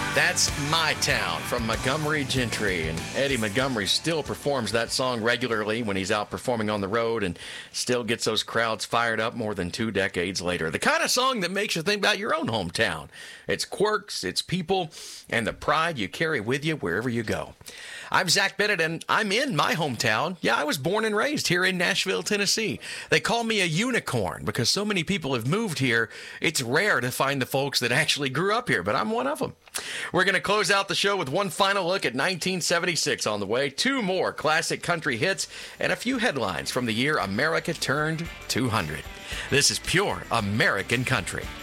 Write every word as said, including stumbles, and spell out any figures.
That's My Town from Montgomery Gentry. And Eddie Montgomery still performs that song regularly when he's out performing on the road and still gets those crowds fired up more than two decades later. The kind of song that makes you think about your own hometown. Its quirks, its people, and the pride you carry with you wherever you go. I'm Zach Bennett, and I'm in my hometown. Yeah, I was born and raised here in Nashville, Tennessee. They call me a unicorn because so many people have moved here. It's rare to find the folks that actually grew up here, but I'm one of them. We're going to close out the show with one final look at nineteen seventy-six on the way, two more classic country hits, and a few headlines from the year America turned two hundred. This is pure American country.